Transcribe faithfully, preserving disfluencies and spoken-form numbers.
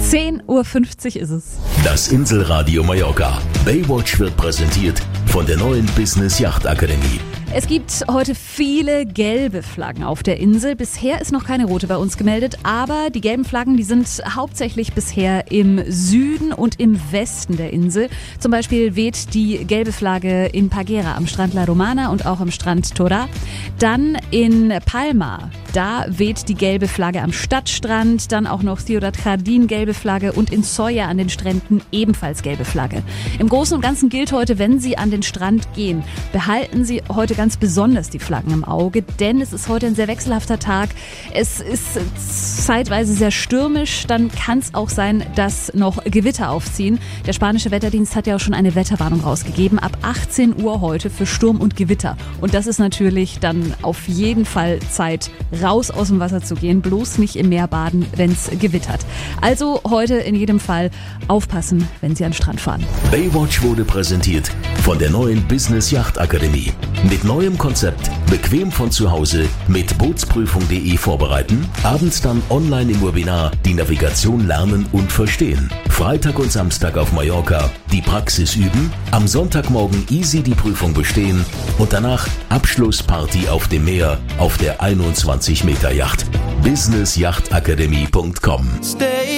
zehn Uhr fünfzig ist es. Das Inselradio Mallorca. Baywatch wird präsentiert von der neuen Business Yacht Akademie. Es gibt heute viele gelbe Flaggen auf der Insel. Bisher ist noch keine rote bei uns gemeldet, aber die gelben Flaggen, die sind hauptsächlich bisher im Süden und im Westen der Insel. Zum Beispiel weht die gelbe Flagge in Pagera am Strand La Romana und auch am Strand Torà. Dann in Palma, da weht die gelbe Flagge am Stadtstrand, dann auch noch Ciudad Jardín gelbe Flagge und in Solla an den Stränden ebenfalls gelbe Flagge. Im Großen und Ganzen gilt heute, wenn Sie an den Strand gehen, behalten Sie heute ganz besonders die Flaggen im Auge, denn es ist heute ein sehr wechselhafter Tag. Es ist zeitweise sehr stürmisch, dann kann es auch sein, dass noch Gewitter aufziehen. Der spanische Wetterdienst hat ja auch schon eine Wetterwarnung rausgegeben, ab achtzehn Uhr heute für Sturm und Gewitter. Und das ist natürlich dann auf jeden Fall Zeit, raus aus dem Wasser zu gehen, bloß nicht im Meer baden, wenn es gewittert. Also heute in jedem Fall aufpassen, wenn Sie an den Strand fahren. Baywatch wurde präsentiert von der neuen Business Yacht Akademie. Mit neuem Konzept, bequem von zu Hause, mit Bootsprüfung punkt de vorbereiten, abends dann online im Webinar die Navigation lernen und verstehen. Freitag und Samstag auf Mallorca die Praxis üben, am Sonntagmorgen easy die Prüfung bestehen und danach Abschlussparty auf dem Meer auf der einundzwanzig Meter Yacht. business yacht akademie punkt com